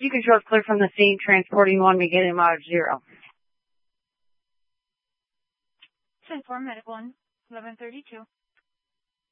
You can show us clear from the scene, transporting 1, beginning out of 0. 10-4, medic 1, 1132.